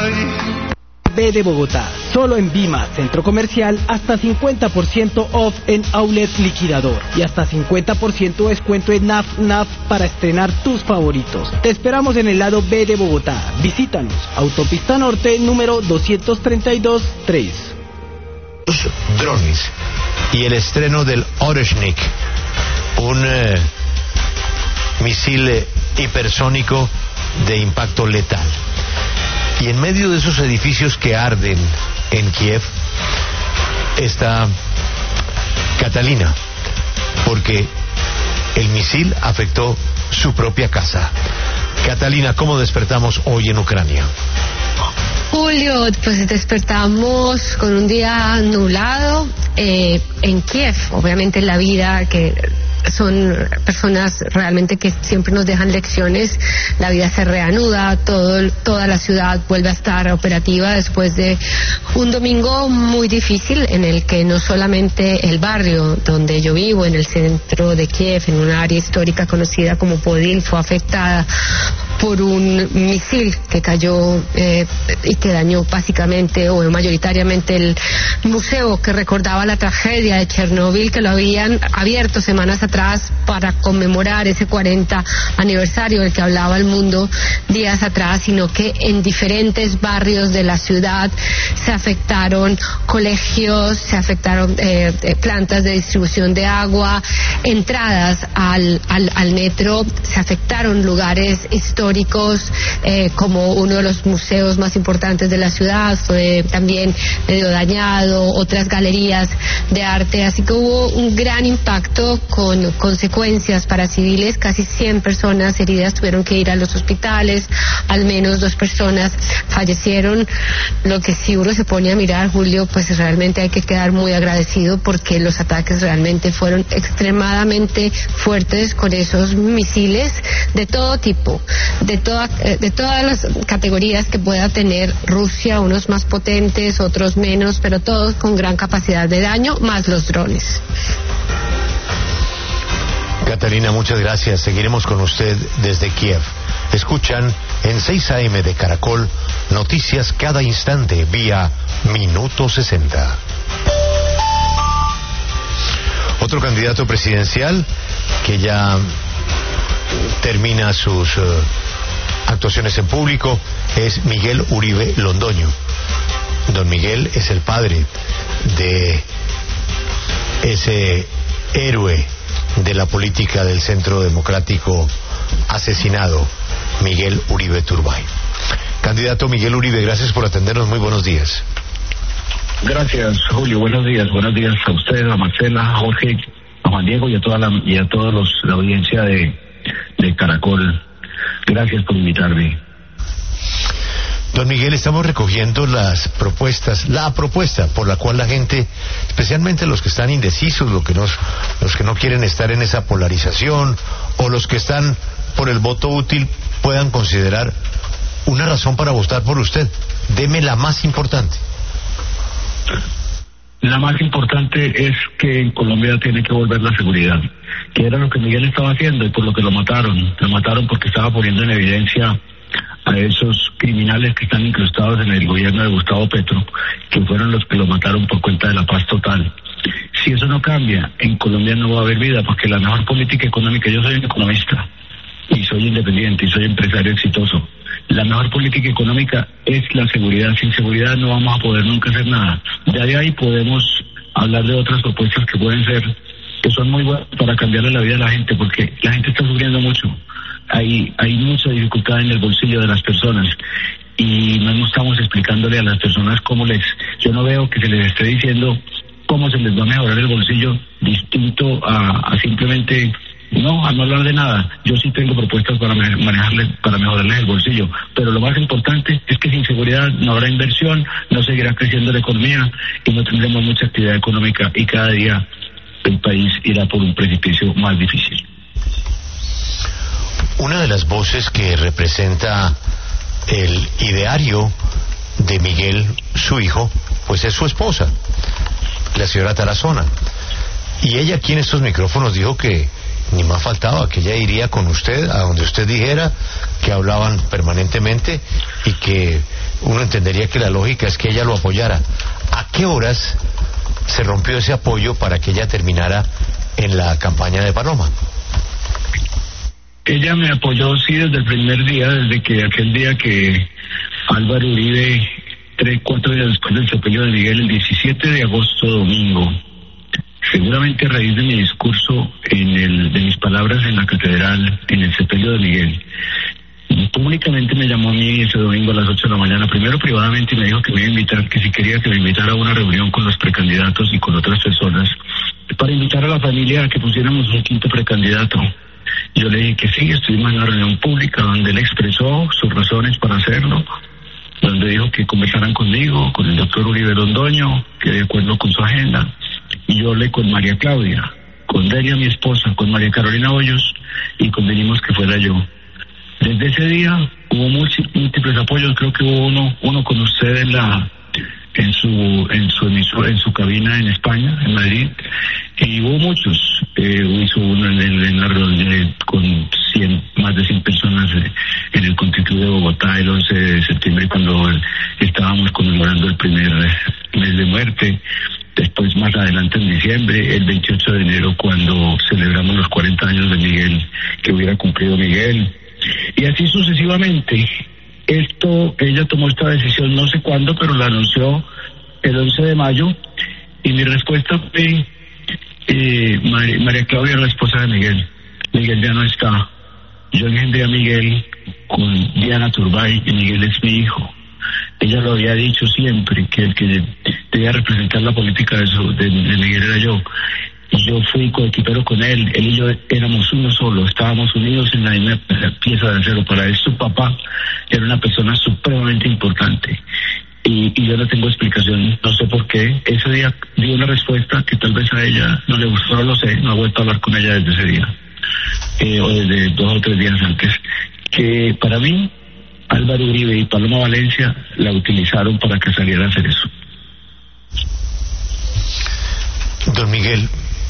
B de Bogotá, solo en Vima, Centro Comercial, hasta 50% off en Outlet Liquidador y hasta 50% descuento en NAF para estrenar tus favoritos. Te esperamos en el lado B de Bogotá. Visítanos, Autopista Norte, número 232-3. Drones y el estreno del Oreshnik, un misil hipersónico de impacto letal. Y en medio de esos edificios que arden en Kiev está Catalina, porque el misil afectó su propia casa. Catalina, ¿cómo despertamos hoy en Ucrania? Julio, pues despertamos con un día nublado en Kiev. Obviamente la vida que son personas realmente que siempre nos dejan lecciones. La vida se reanuda, toda la ciudad vuelve a estar operativa después de un domingo muy difícil en el que no solamente el barrio donde yo vivo, en el centro de Kiev, en una área histórica conocida como Podil, fue afectada por un misil que cayó y que dañó básicamente o mayoritariamente el museo que recordaba la tragedia de Chernóbil, que lo habían abierto semanas atrás para conmemorar ese 40 aniversario del que hablaba el mundo días atrás, sino que en diferentes barrios de la ciudad se afectaron colegios, se afectaron plantas de distribución de agua, entradas al metro, se afectaron lugares históricos como uno de los museos más importantes de la ciudad fue también medio dañado, otras galerías de arte, así que hubo un gran impacto con consecuencias para civiles. Casi 100 personas heridas tuvieron que ir a los hospitales, al menos 2 personas fallecieron. Lo que si uno se pone a mirar, Julio, pues realmente hay que quedar muy agradecido porque los ataques realmente fueron extremadamente fuertes con esos misiles de todo tipo, de todas las categorías que pueda tener Rusia, unos más potentes, otros menos, pero todos con gran capacidad de daño, más los drones. Catalina, muchas gracias. Seguiremos con usted desde Kiev. Escuchan en 6 AM de Caracol noticias cada instante vía Minuto 60. Otro candidato presidencial que ya termina sus actuaciones en público es Miguel Uribe Londoño. Don Miguel es el padre de ese héroe de la política del Centro Democrático asesinado, Miguel Uribe Turbay. Candidato Miguel Uribe, gracias por atendernos, muy buenos días. Gracias, Julio, buenos días a usted, a Marcela, a Jorge, a Juan Diego y a toda la audiencia de Caracol. Gracias por invitarme. Don Miguel, estamos recogiendo la propuesta por la cual la gente, especialmente los que están indecisos, los que no quieren estar en esa polarización, o los que están por el voto útil, puedan considerar una razón para votar por usted. Deme la más importante. La más importante es que en Colombia tiene que volver la seguridad, que era lo que Miguel estaba haciendo y por lo que lo mataron. Lo mataron porque estaba poniendo en evidencia a esos criminales que están incrustados en el gobierno de Gustavo Petro, que fueron los que lo mataron por cuenta de la paz total. Si eso no cambia, en Colombia no va a haber vida, porque la mejor política económica, yo soy un economista y soy independiente y soy empresario exitoso, la mejor política económica es la seguridad. Sin seguridad no vamos a poder nunca hacer nada. De ahí podemos hablar de otras propuestas que pueden ser, que son muy buenas para cambiarle la vida a la gente, porque la gente está sufriendo mucho. Hay mucha dificultad en el bolsillo de las personas y no estamos explicándole a las personas yo no veo que se les esté diciendo cómo se les va a mejorar el bolsillo distinto a simplemente a no hablar de nada. Yo sí tengo propuestas para mejorarles el bolsillo, pero lo más importante es que sin seguridad no habrá inversión, no seguirá creciendo la economía y no tendremos mucha actividad económica y cada día el país irá por un precipicio más difícil. Una de las voces que representa el ideario de Miguel, su hijo, pues es su esposa, la señora Tarazona. Y ella aquí en estos micrófonos dijo que ni más faltaba que ella iría con usted a donde usted dijera, que hablaban permanentemente y que uno entendería que la lógica es que ella lo apoyara. ¿A qué horas se rompió ese apoyo para que ella terminara en la campaña de Paloma? Ella me apoyó, sí, desde el primer día, desde que aquel día que Álvaro Uribe, 3-4 días después del sepelio de Miguel, el 17 de agosto, domingo, seguramente a raíz de mi discurso, de mis palabras en la catedral, en el sepelio de Miguel, públicamente me llamó a mí ese domingo a las 8 de la mañana, primero privadamente, y me dijo que me iba a invitar, que si quería que me invitara a una reunión con los precandidatos y con otras personas, para invitar a la familia a que pusiéramos un quinto precandidato. Yo le dije que sí, estuvimos en una reunión pública donde él expresó sus razones para hacerlo, donde dijo que conversaran conmigo, con el doctor Uribe Londoño, que de acuerdo con su agenda, y yo hablé con María Claudia, con Delia, mi esposa, con María Carolina Hoyos, y convenimos que fuera yo. Desde ese día hubo múltiples apoyos, creo que hubo uno con usted en su cabina en España, en Madrid, y hubo muchos. Hizo uno en la reunión con más de 100 personas en el Constituto de Bogotá el 11 de septiembre, cuando estábamos conmemorando el primer mes de muerte. Después, más adelante en diciembre, el 28 de enero, cuando celebramos los 40 años de Miguel, que hubiera cumplido Miguel. Y así sucesivamente. Ella tomó esta decisión no sé cuándo, pero la anunció el 11 de mayo, y mi respuesta fue, María Claudia, la esposa de Miguel. Miguel ya no está. Yo engendré a Miguel con Diana Turbay, y Miguel es mi hijo. Ella lo había dicho siempre, que el que debía representar la política de Miguel era yo. Y yo fui coequipero con él y yo éramos uno solo, estábamos unidos en la misma pieza de acero. Para él su papá era una persona supremamente importante. Y yo no tengo explicación, no sé por qué. Ese día dio una respuesta que tal vez a ella no le gustó, no lo sé, no he vuelto a hablar con ella desde ese día, o desde 2 o 3 días antes. Que para mí, Álvaro Uribe y Paloma Valencia la utilizaron para que saliera a hacer eso. Don Miguel,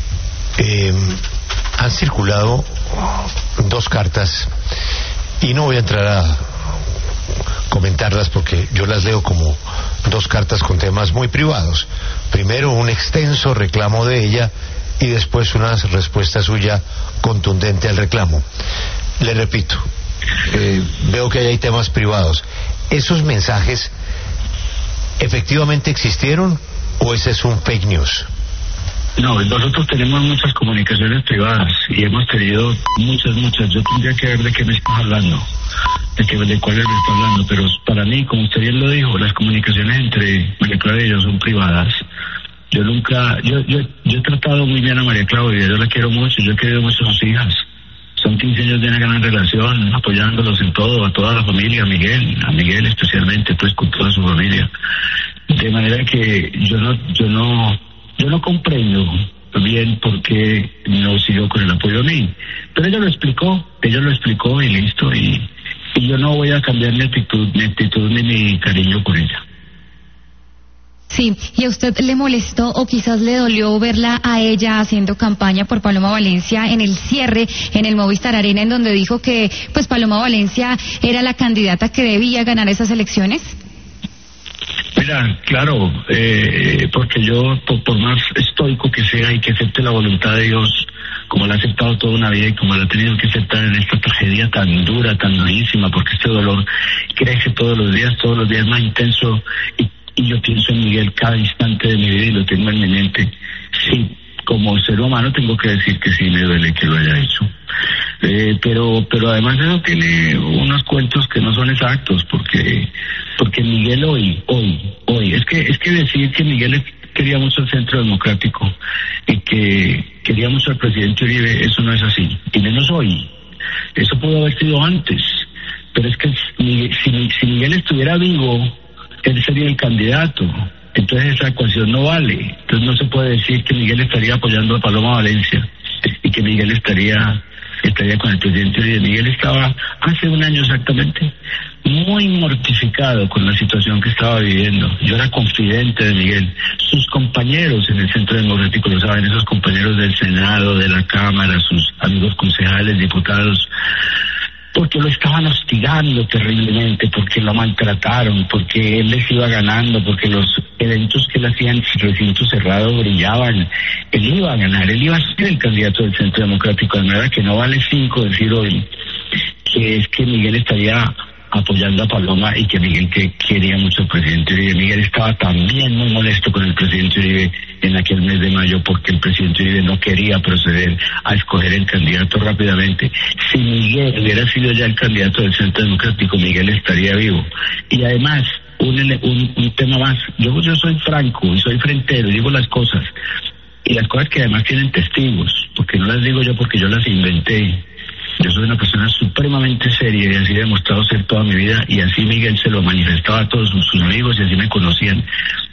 han circulado 2 cartas y no voy a entrar a comentarlas porque yo las leo como 2 cartas con temas muy privados. Primero un extenso reclamo de ella y después una respuesta suya contundente al reclamo. Le repito, veo que hay temas privados. ¿Esos mensajes efectivamente existieron o ese es un fake news? No, nosotros tenemos muchas comunicaciones privadas y hemos tenido muchas. Yo tendría que ver de qué me estás hablando, de cuáles me está hablando, pero para mí, como usted bien lo dijo, las comunicaciones entre María Claudia y yo son privadas. Yo he tratado muy bien a María Claudia, yo la quiero mucho, yo he querido mucho a sus hijas. Son 15 años de una gran relación, apoyándolos en todo, a toda la familia, a Miguel especialmente, pues con toda su familia. De manera que yo no comprendo bien por qué no siguió con el apoyo a mí. Pero ella lo explicó y listo, y yo no voy a cambiar mi actitud ni mi cariño por ella. Sí, ¿y a usted le molestó o quizás le dolió verla a ella haciendo campaña por Paloma Valencia en el cierre en el Movistar Arena, en donde dijo que pues Paloma Valencia era la candidata que debía ganar esas elecciones? Mira, claro, porque yo, por más estoico que sea y que acepte la voluntad de Dios, como la ha aceptado toda una vida y como la ha tenido que aceptar en esta tragedia tan dura, tan durísima, porque este dolor crece todos los días más intenso, y yo pienso en Miguel cada instante de mi vida y lo tengo en mi mente. Sí, como ser humano tengo que decir que sí me duele que lo haya hecho. Pero además eso tiene unos cuentos que no son exactos, porque Miguel hoy, es que decir que Miguel quería mucho el Centro Democrático y que quería mucho al presidente Uribe, eso no es así, y menos hoy. Eso pudo haber sido antes, pero es que si Miguel estuviera vivo, él sería el candidato. Entonces esa ecuación no vale. Entonces no se puede decir que Miguel estaría apoyando a Paloma Valencia y que Miguel estaría con el presidente Uribe. Miguel estaba hace un año exactamente muy mortificado con la situación que estaba viviendo. Yo era confidente de Miguel. Sus compañeros en el Centro Democrático lo saben, esos compañeros del Senado, de la Cámara, sus amigos concejales, diputados, porque lo estaban hostigando terriblemente, porque lo maltrataron, porque él les iba ganando, porque los eventos que él hacía en recinto cerrado brillaban. Él iba a ganar, él iba a ser el candidato del Centro Democrático, de manera que no vale 5 decir hoy que es que Miguel estaría apoyando a Paloma y que Miguel que quería mucho al presidente Uribe. Miguel estaba también muy molesto con el presidente Uribe en aquel mes de mayo porque el presidente Uribe no quería proceder a escoger el candidato rápidamente. Si Miguel hubiera sido ya el candidato del Centro Democrático, Miguel estaría vivo. Y además, un tema más, yo soy franco y soy frentero, digo las cosas, y las cosas que además tienen testigos, porque no las digo yo porque yo las inventé. Yo soy una persona supremamente seria y así he demostrado ser toda mi vida, y así Miguel se lo manifestaba a todos sus amigos y así me conocían.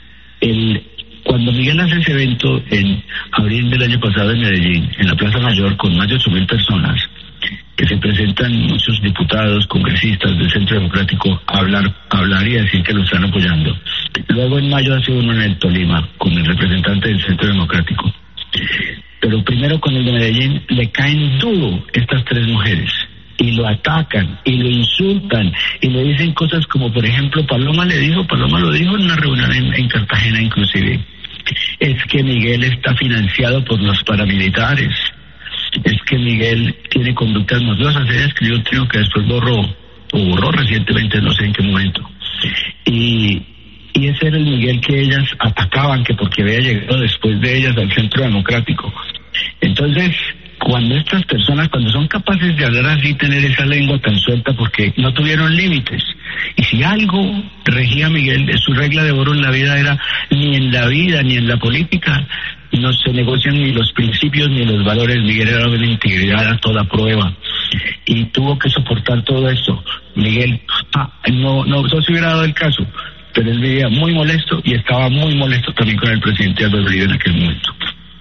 Cuando Miguel hace ese evento en abril del año pasado en Medellín, en la Plaza Mayor, con más de 8.000 personas, que se presentan muchos diputados, congresistas del Centro Democrático a hablar y a decir que lo están apoyando. Luego en mayo hace uno en el Tolima, con el representante del Centro Democrático. Pero primero con el de Medellín le caen duro estas 3 mujeres y lo atacan y lo insultan y le dicen cosas como, por ejemplo, Paloma lo dijo en una reunión en Cartagena inclusive, es que Miguel está financiado por los paramilitares, es que Miguel tiene conductas nociosas. Ella escribió un trío que después borró recientemente, no sé en qué momento, y ese era el Miguel que ellas atacaban, que porque había llegado después de ellas al Centro Democrático. Entonces, cuando estas personas, cuando son capaces de hablar así, tener esa lengua tan suelta, porque no tuvieron límites. Y si algo regía a Miguel, su regla de oro en la vida era: ni en la vida ni en la política no se negocian ni los principios ni los valores. Miguel era de integridad a toda prueba y tuvo que soportar todo esto. Miguel no se hubiera dado el caso, pero él vivía muy molesto y estaba muy molesto también con el presidente Álvaro Uribe en aquel momento.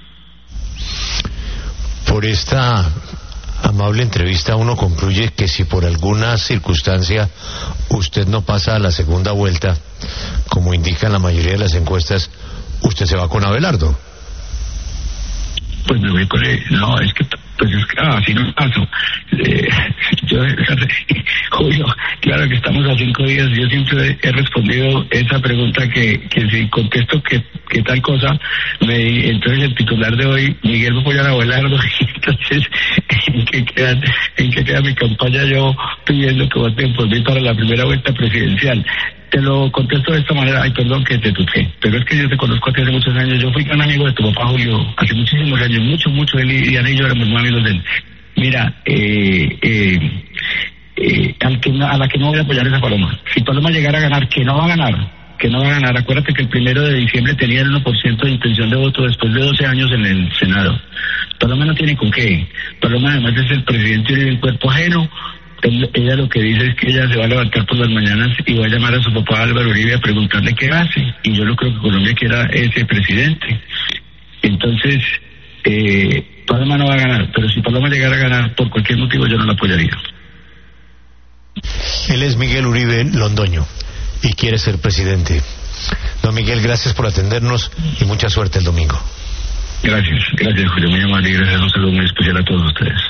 Por esta amable entrevista uno concluye que si por alguna circunstancia usted no pasa a la segunda vuelta, como indican la mayoría de las encuestas, usted se va con Abelardo. Pues me voy con él. No, es que así no paso. Julio, claro que estamos a 5 días. Yo siempre he respondido esa pregunta que si contesto que tal cosa, entonces el titular de hoy, Miguel va a apoyar a Abelardo. Entonces, ¿en qué queda mi campaña yo pidiendo que voten por mí para la primera vuelta presidencial? Te lo contesto de esta manera. Ay, perdón que te tuteé, pero es que yo te conozco hace muchos años. Yo fui gran amigo de tu papá Julio hace muchísimos años, mucho. Él y Ana y yo éramos muy amigos de él. Mira, a la que no voy a apoyar es a Paloma. Si Paloma llegara a ganar, que no va a ganar. Acuérdate que el 1 de diciembre tenía el 1% de intención de voto después de 12 años en el Senado. Paloma no tiene con qué. Paloma además es el presidente del cuerpo ajeno. Ella lo que dice es que ella se va a levantar por las mañanas y va a llamar a su papá Álvaro Uribe a preguntarle qué hace, y yo no creo que Colombia quiera ese presidente. Entonces, Paloma no va a ganar, pero si Paloma llegara a ganar por cualquier motivo, yo no la apoyaría. Él es Miguel Uribe Londoño y quiere ser presidente. Don Miguel, gracias por atendernos y mucha suerte el domingo. Gracias Julio, muy amable, y gracias, un saludo muy especial a todos ustedes.